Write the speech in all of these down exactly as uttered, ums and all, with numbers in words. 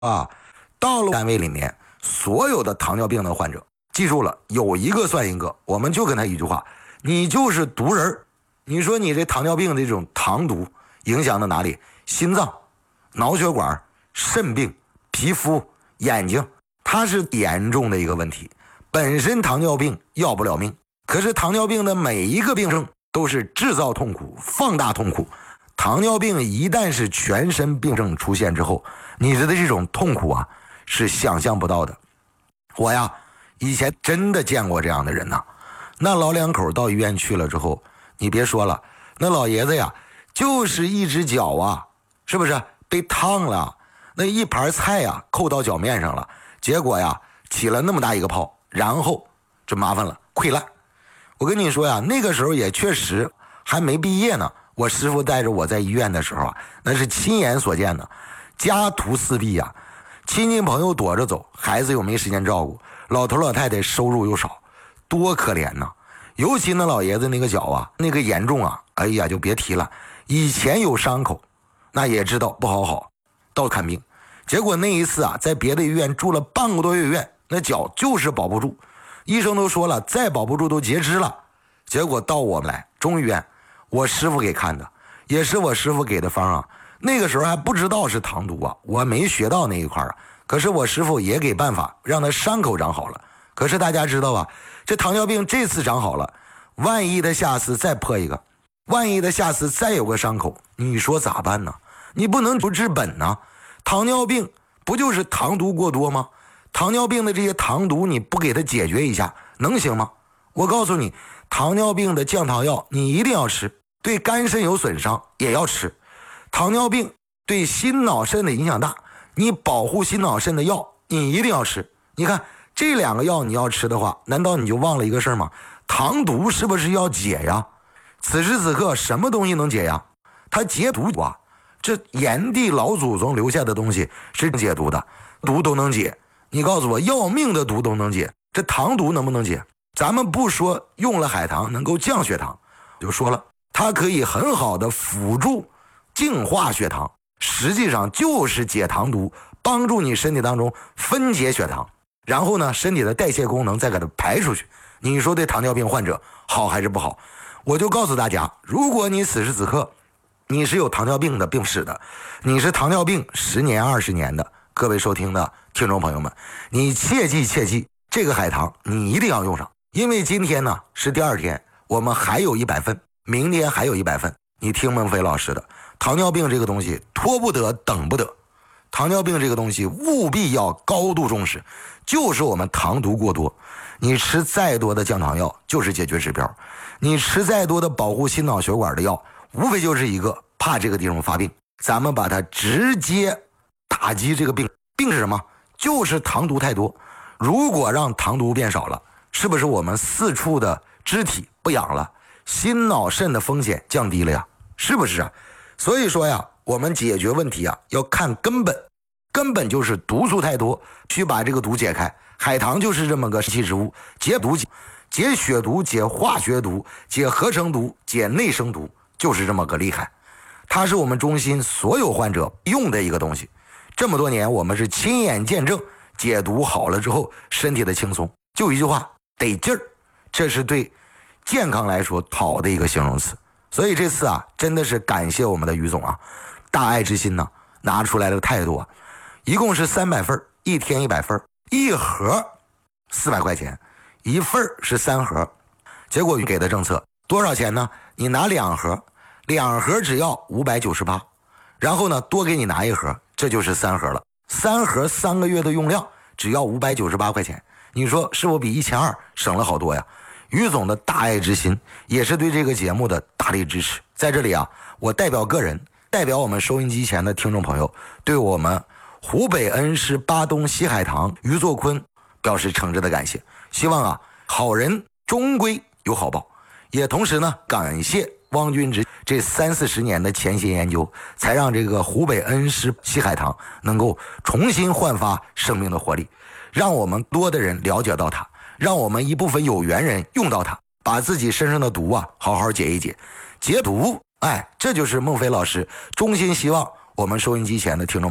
啊，到了单位里面，所有的糖尿病的患者，记住了，有一个算一个，我们就跟他一句话，你就是毒人。你说你这糖尿病的这种糖毒影响到哪里？心脏、脑血管、肾病、皮肤、眼睛，它是严重的一个问题。本身糖尿病要不了命，可是糖尿病的每一个病症都是制造痛苦、放大痛苦。糖尿病一旦是全身病症出现之后，你的这种痛苦啊是想象不到的。我呀以前真的见过这样的人呐，那老两口到医院去了之后，你别说了，那老爷子呀就是一只脚啊，是不是被烫了？那一盘菜呀扣到脚面上了，结果呀起了那么大一个泡，然后这麻烦了，溃烂。我跟你说呀，那个时候也确实还没毕业呢，我师傅带着我在医院的时候啊，那是亲眼所见的，家徒四壁呀，亲戚朋友躲着走，孩子又没时间照顾，老头老太太收入又少，多可怜呐！尤其那老爷子那个脚啊，那个严重啊，哎呀就别提了，以前有伤口，那也知道不好好到看病，结果那一次啊，在别的医院住了半个多月院，那脚就是保不住，医生都说了，再保不住都截肢了。结果到我们来中医院，我师傅给看的，也是我师傅给的方啊。那个时候还不知道是糖毒啊，我没学到那一块啊。可是我师傅也给办法让他伤口长好了。可是大家知道吧，这糖尿病这次长好了，万一他下次再破一个，万一他下次再有个伤口，你说咋办呢？你不能不治本呢。糖尿病不就是糖毒过多吗？糖尿病的这些糖毒你不给它解决一下能行吗？我告诉你，糖尿病的降糖药你一定要吃，对肝肾有损伤也要吃。糖尿病对心脑肾的影响大，你保护心脑肾的药你一定要吃。你看这两个药你要吃的话，难道你就忘了一个事吗？糖毒是不是要解呀？此时此刻什么东西能解呀？它解毒啊，这炎帝老祖宗留下的东西是解毒的，毒都能解。你告诉我，要命的毒都能解，这糖毒能不能解？咱们不说用了海棠能够降血糖，就说了它可以很好的辅助净化血糖，实际上就是解糖毒，帮助你身体当中分解血糖，然后呢身体的代谢功能再给它排出去。你说对糖尿病患者好还是不好？我就告诉大家，如果你此时此刻你是有糖尿病的病史的，你是糖尿病十年二十年的，各位收听的听众朋友们，你切记切记，这个海棠你一定要用上。因为今天呢是第二天，我们还有一百份，明天还有一百份。你听孟非老师的，糖尿病这个东西拖不得等不得，糖尿病这个东西务必要高度重视，就是我们糖毒过多，你吃再多的降糖药就是解决指标，你吃再多的保护心脑血管的药，无非就是一个怕这个地方发病，咱们把它直接打击这个病。病是什么？就是糖毒太多。如果让糖毒变少了，是不是我们四处的肢体不痒了，心脑肾的风险降低了呀？是不是啊？所以说呀，我们解决问题啊要看根本，根本就是毒素太多，去把这个毒解开。海棠就是这么个神奇之物，解毒解血毒，解化学毒，解合成毒，解内生毒，就是这么个厉害。它是我们中心所有患者用的一个东西，这么多年我们是亲眼见证解毒好了之后身体的轻松。就一句话，得劲儿，这是对健康来说好的一个形容词。所以这次啊真的是感谢我们的于总啊，大爱之心呢拿出来的态度啊，一共是三百份，一天一百份，一盒四百块钱，一份是三盒。结果给的政策多少钱呢？你拿两盒，两盒只要五百九十八，然后呢多给你拿一盒，这就是三盒了。三盒三个月的用量只要五百九十八块钱，你说是否比一千二省了好多呀？于总的大爱之心也是对这个节目的大力支持。在这里啊，我代表个人，代表我们收音机前的听众朋友，对我们湖北恩施巴东西海棠于作坤表示诚挚的感谢。希望啊好人终归有好报，也同时呢感谢汪军直这三四十年的潜心研究，才让这个湖北恩施西海棠能够重新焕发生命的活力，让我们多的人了解到它，让我们一部分有缘人用到它，把自己身上的毒啊好好解一解。解毒，哎，这就是孟非老师衷心希望我们收音机前的听众朋友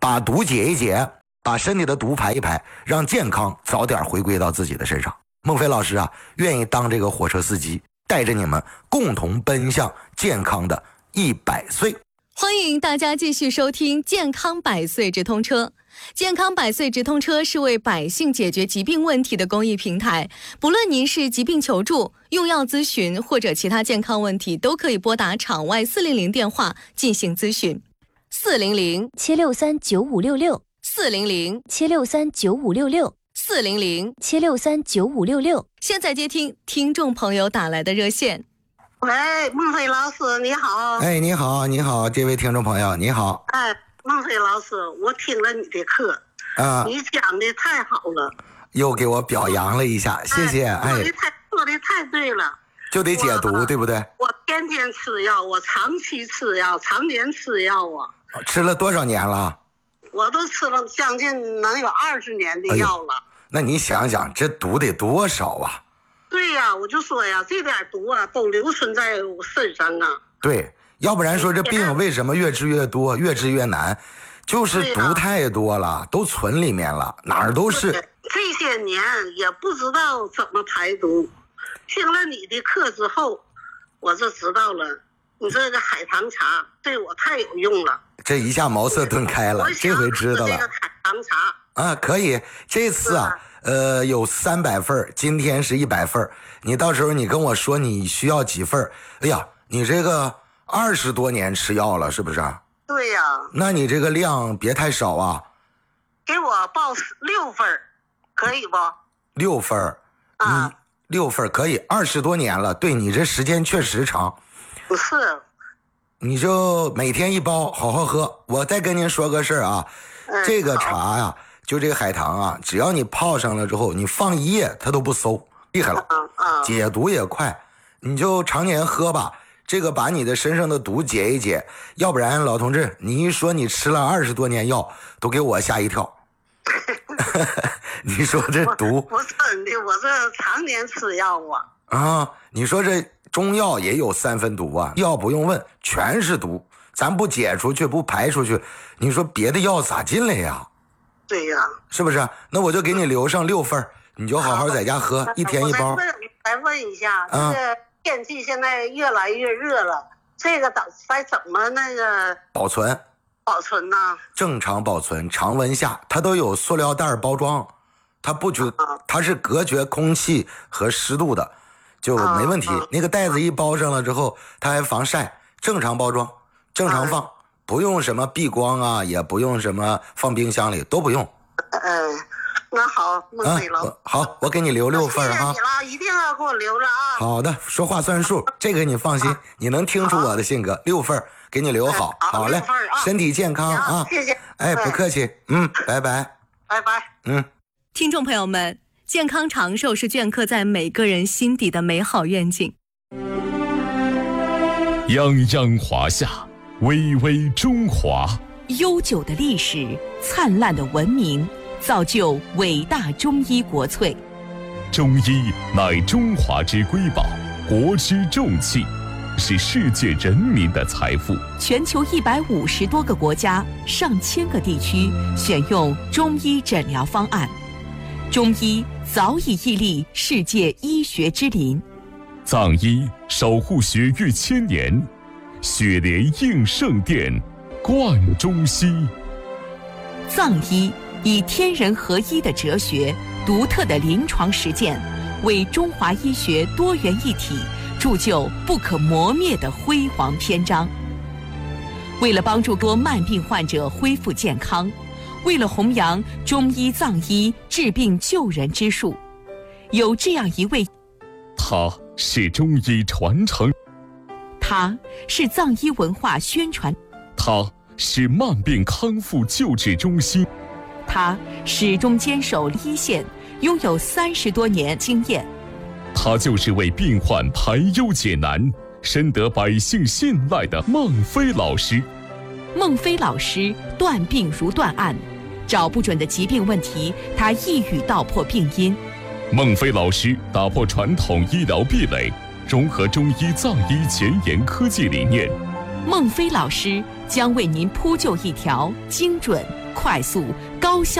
把毒解一解，把身体的毒排一排，让健康早点回归到自己的身上。孟非老师啊，愿意当这个火车司机，带着你们共同奔向健康的一百岁。 欢迎大家继续收听健康百岁直通车。健康百岁直通车是为百姓解决疾病问题的公益平台，不论您是疾病求助、用药咨询或者其他健康问题，都可以拨打场外四零零电话进行咨询。四零零七六三九五六六， 四零零七六三九五六六， 四零零七六三九五六六。 现在接听听众朋友打来的热线。 喂，孟非老师你好。 哎，你好，你好，这位听众朋友，你好。 哎，孟非老师，我听了你的课， 啊， 你讲的太好了， 又给我表扬了一下，谢谢。哎， 说的太说的太对了， 就得解毒，对不对？ 我天天吃药，我长期吃药，常年吃药啊。 吃了多少年了？ 我都吃了将近能有二十年的药了。 哎，那你想想，这毒得多少啊？ 对呀，我就说呀，这点毒啊，都留存在我身上啊。 对，要不然说这病为什么越治越多，越治越难？就是毒太多了，都存里面了，哪儿都是。 这些年也不知道怎么排毒，听了你的课之后，我就知道了，你这个海棠茶对我太有用了。 这一下茅塞顿开了，这回知道了。 这个海棠茶啊，可以，这次啊。呃，有三百份，今天是一百份，你到时候你跟我说你需要几份。哎呀，你这个二十多年吃药了，是不是？ 对呀。 那你这个量别太少啊。 给我报六份，可以不？ 六份啊，你六份可以，二十多年了，对你这时间确实长。 不是。 你就每天一包，好好喝。我再跟您说个事儿啊，嗯、这个茶呀、啊。就这个海棠啊，只要你泡上了之后，你放一夜它都不馊，厉害了，解毒也快，你就常年喝吧。这个把你的身上的毒解一解，要不然老同志，你一说你吃了二十多年药，都给我吓一跳。你说这毒？ 不是的，我这常年吃药啊。 啊，你说这中药也有三分毒啊，药不用问，全是毒，咱不解出去，不排出去，你说别的药咋进来呀？ 对呀， 是不是？那我就给你留上六份，你就好好在家喝，一天一包。 我再问一下，这个天气现在越来越热了，这个该怎么那个保存？ 保存呢？ 正常保存，常温下，它都有塑料袋包装，它不绝，它是隔绝空气和湿度的，就没问题。那个袋子一包上了之后，它还防晒，正常包装，正常放。不用什么避光啊，也不用什么放冰箱里，都不用。 嗯，那好，孟非老师、 啊、好，我给你留六份哈。 谢谢你了，一定要给我留着啊。 好的，说话算数，这个你放心，你能听出我的性格。六份给你留好，好嘞，身体健康啊。 谢谢。 哎，不客气，嗯，拜拜， 拜拜， 嗯。 听众朋友们，健康长寿是镌刻在每个人心底的美好愿景。 泱泱华夏，巍巍中华， 悠久的历史，灿烂的文明，造就伟大中医国粹。 中医乃中华之瑰宝，国之重器，是世界人民的财富。 全球一百五十多个国家、上千个地区选用中医诊疗方案，中医早已屹立世界医学之林。 藏医守护血域千年，血莲应圣殿，贯中西。 藏医以天人合一的哲学、独特的临床实践，为中华医学多元一体铸就不可磨灭的辉煌篇章。为了帮助多慢病患者恢复健康，为了弘扬中医藏医治病救人之术，有这样一位， 他是中医传承， 他是藏医文化宣传， 他是慢病康复救治中心， 他始终坚守一线，拥有三十多年经验。 他就是为病患排忧解难、深得百姓信赖的孟非老师。 孟非老师断病如断案，找不准的疾病问题，他一语道破病因。 孟非老师打破传统医疗壁垒，融合中医藏医前沿科技理念。 孟非老师将为您铺就一条精准、 快速、高效。